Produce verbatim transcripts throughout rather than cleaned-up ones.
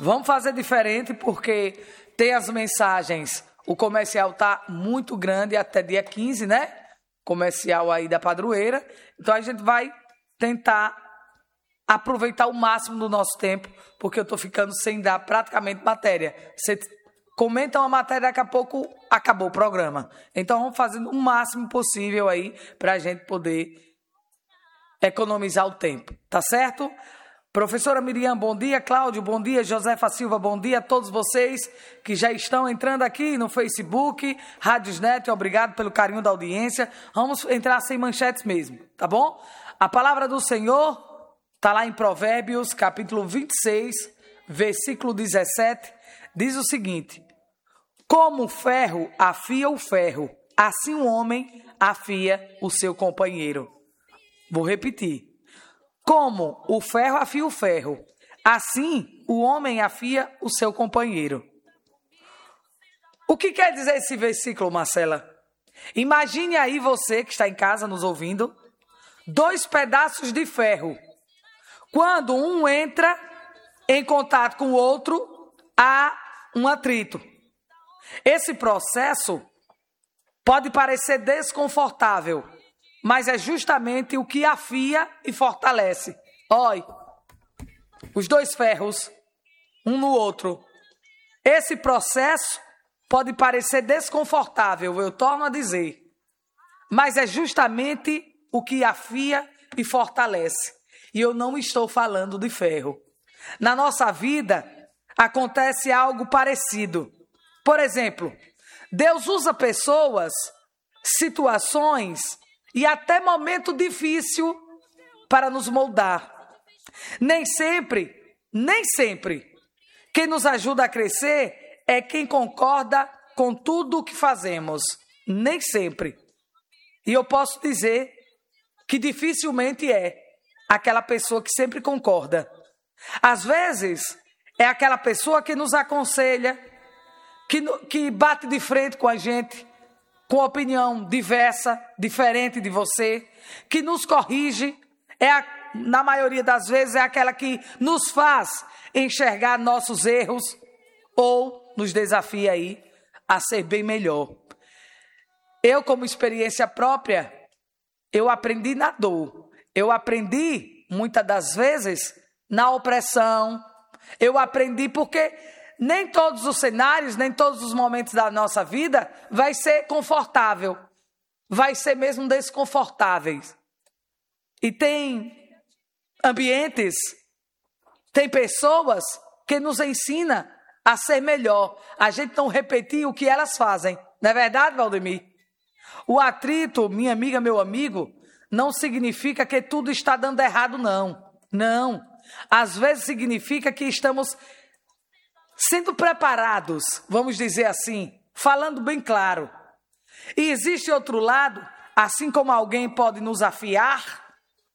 Vamos fazer diferente porque tem as mensagens. O comercial está muito grande até dia quinze, né? Comercial aí da padroeira. Então a gente vai tentar aproveitar o máximo do nosso tempo, porque eu estou ficando sem dar praticamente matéria. Você comenta uma matéria, daqui a pouco acabou o programa. Então vamos fazendo o máximo possível aí para a gente poder economizar o tempo, tá certo? Professora Miriam, bom dia. Cláudio, bom dia. Josefa Silva, bom dia a todos vocês que já estão entrando aqui no Facebook. Rádiosnet, obrigado pelo carinho da audiência. Vamos entrar sem manchetes mesmo, tá bom? A palavra do Senhor está lá em Provérbios, capítulo vinte e seis, versículo dezessete. Diz o seguinte: como o ferro afia o ferro, assim o homem afia o seu companheiro. Vou repetir. Como o ferro afia o ferro, assim o homem afia o seu companheiro. O que quer dizer esse versículo, Marcela? Imagine aí você que está em casa nos ouvindo, dois pedaços de ferro. Quando um entra em contato com o outro, há um atrito. Esse processo pode parecer desconfortável, mas é justamente o que afia e fortalece. Olha, os dois ferros, um no outro. Esse processo pode parecer desconfortável, eu torno a dizer, mas é justamente o que afia e fortalece. E eu não estou falando de ferro. Na nossa vida, acontece algo parecido. Por exemplo, Deus usa pessoas, situações e até momento difícil para nos moldar. Nem sempre, nem sempre, quem nos ajuda a crescer é quem concorda com tudo o que fazemos. Nem sempre. E eu posso dizer que dificilmente é aquela pessoa que sempre concorda. Às vezes, é aquela pessoa que nos aconselha, que, que bate de frente com a gente, com opinião diversa, diferente de você, que nos corrige, é a, na maioria das vezes é aquela que nos faz enxergar nossos erros ou nos desafia aí a ser bem melhor. Eu, como experiência própria, eu aprendi na dor, eu aprendi muitas das vezes na opressão, eu aprendi porque nem todos os cenários, nem todos os momentos da nossa vida vai ser confortável. Vai ser mesmo desconfortáveis. E tem ambientes, tem pessoas que nos ensinam a ser melhor. A gente não repetir o que elas fazem. Não é verdade, Valdemir? O atrito, minha amiga, meu amigo, não significa que tudo está dando errado, não. Não. Às vezes significa que estamos sendo preparados, vamos dizer assim, falando bem claro. E existe outro lado, assim como alguém pode nos afiar,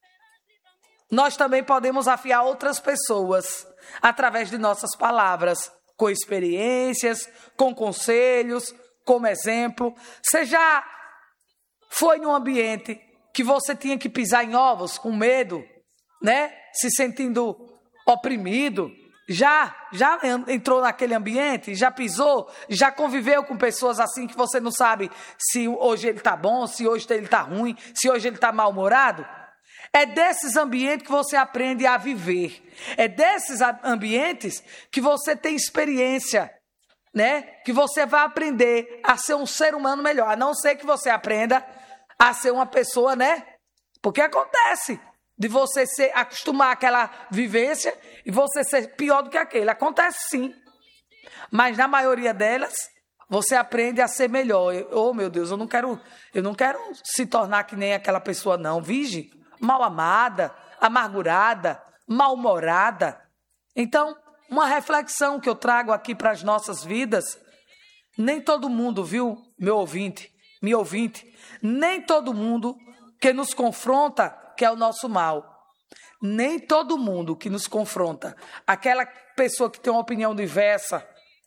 nós também podemos afiar outras pessoas através de nossas palavras, com experiências, com conselhos, como exemplo. Você já foi num ambiente que você tinha que pisar em ovos com medo, né? Se sentindo oprimido? Já, já entrou naquele ambiente, já pisou, já conviveu com pessoas assim que você não sabe se hoje ele está bom, se hoje ele está ruim, se hoje ele está mal-humorado? É desses ambientes que você aprende a viver. É desses ambientes que você tem experiência, né? Que você vai aprender a ser um ser humano melhor, a não ser que você aprenda a ser uma pessoa, né? Porque acontece de você se acostumar àquela vivência e você ser pior do que aquele. Acontece sim. Mas na maioria delas, você aprende a ser melhor. Oh, meu Deus, eu não quero, eu não quero se tornar que nem aquela pessoa, não. Vige, mal amada, amargurada, mal-humorada. Então, uma reflexão que eu trago aqui para as nossas vidas. Nem todo mundo, viu, meu ouvinte, meu ouvinte, nem todo mundo que nos confronta quer o nosso mal. Nem todo mundo que nos confronta, aquela pessoa que tem uma opinião diversa,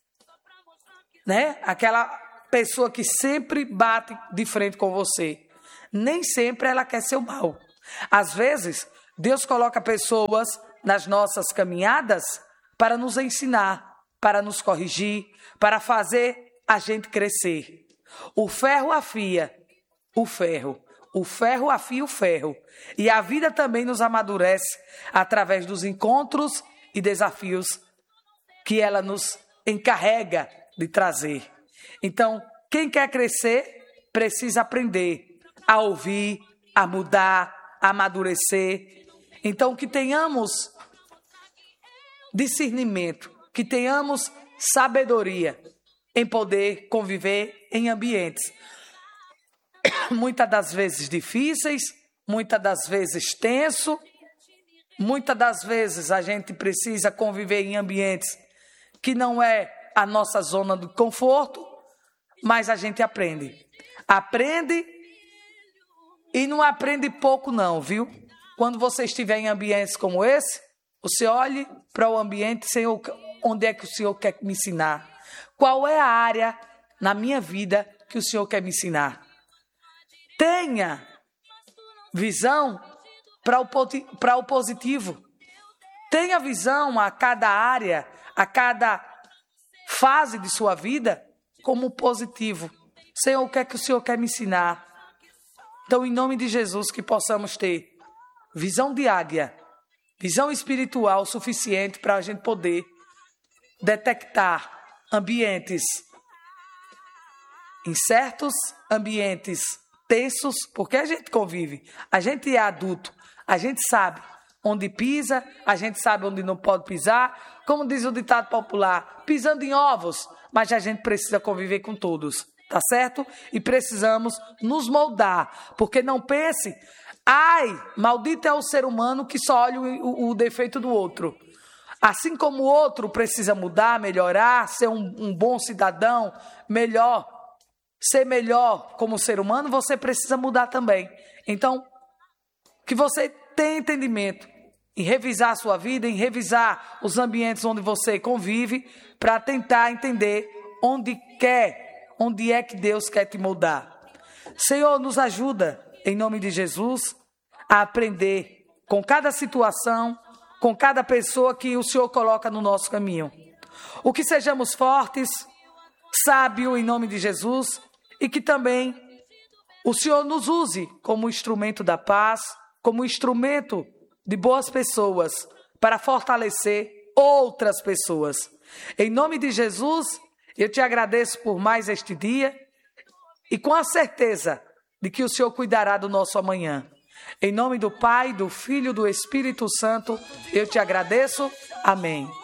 né? Aquela pessoa que sempre bate de frente com você, nem sempre ela quer seu mal. Às vezes, Deus coloca pessoas nas nossas caminhadas para nos ensinar, para nos corrigir, para fazer a gente crescer. O ferro afia o ferro, o ferro afia o ferro. E a vida também nos amadurece através dos encontros e desafios que ela nos encarrega de trazer. Então, quem quer crescer precisa aprender a ouvir, a mudar, a amadurecer. Então, que tenhamos discernimento, que tenhamos sabedoria em poder conviver em ambientes muitas das vezes difíceis, muitas das vezes tenso, muitas das vezes a gente precisa conviver em ambientes que não é a nossa zona de conforto, mas a gente aprende. Aprende e não aprende pouco não, viu? Quando você estiver em ambientes como esse, você olhe para o ambiente, Senhor, onde é que o Senhor quer me ensinar? Qual é a área na minha vida que o Senhor quer me ensinar? Tenha visão para o, para o positivo. Tenha visão a cada área, a cada fase de sua vida como positivo. Senhor, o que é que o Senhor quer me ensinar? Então, em nome de Jesus, que possamos ter visão de águia, visão espiritual suficiente para a gente poder detectar ambientes incertos, ambientes tensos, porque a gente convive, a gente é adulto, a gente sabe onde pisa, a gente sabe onde não pode pisar, como diz o ditado popular, pisando em ovos, mas a gente precisa conviver com todos, tá certo? E precisamos nos moldar, porque não pense, ai, maldito é o ser humano que só olha o, o, o defeito do outro. Assim como o outro precisa mudar, melhorar, ser um, um bom cidadão, melhor, ser melhor como ser humano, você precisa mudar também. Então, que você tenha entendimento em revisar a sua vida, em revisar os ambientes onde você convive, para tentar entender onde quer, onde é que Deus quer te moldar. Senhor, nos ajuda, em nome de Jesus, a aprender com cada situação, com cada pessoa que o Senhor coloca no nosso caminho. O que sejamos fortes, sábio em nome de Jesus, e que também o Senhor nos use como instrumento da paz, como instrumento de boas pessoas, para fortalecer outras pessoas. Em nome de Jesus, eu te agradeço por mais este dia e com a certeza de que o Senhor cuidará do nosso amanhã. Em nome do Pai, do Filho e do Espírito Santo, eu te agradeço. Amém.